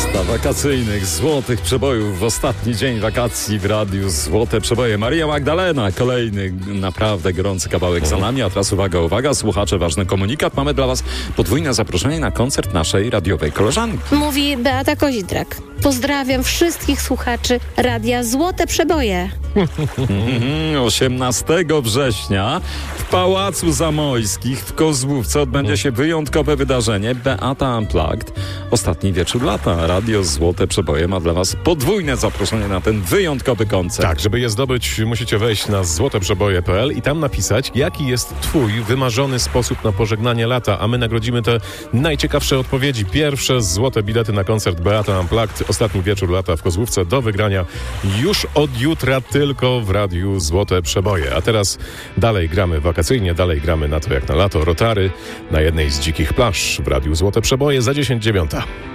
Lista wakacyjnych złotych przebojów w ostatni dzień wakacji w Radiu Złote Przeboje. Maria Magdalena, kolejny naprawdę gorący kawałek za nami. A teraz uwaga, słuchacze, ważny komunikat. Mamy dla was podwójne zaproszenie na koncert naszej radiowej koleżanki. Mówi Beata Kozidrak. Pozdrawiam wszystkich słuchaczy Radia Złote Przeboje. 18 września w Pałacu Zamojskich w Kozłówce odbędzie się wyjątkowe wydarzenie Beata Unplugged. Ostatni wieczór lata. Radio Złote Przeboje ma dla was podwójne zaproszenie na ten wyjątkowy koncert. Tak, żeby je zdobyć, musicie wejść na złoteprzeboje.pl i tam napisać, jaki jest twój wymarzony sposób na pożegnanie lata, a my nagrodzimy te najciekawsze odpowiedzi. Pierwsze złote bilety na koncert Beata Unplugged. Ostatni wieczór lata w Kozłówce do wygrania już od jutra tylko w Radiu Złote Przeboje. A teraz dalej gramy wakacyjnie, dalej gramy na to jak na lato. Rotary na jednej z dzikich plaż w Radiu Złote Przeboje za 10:09.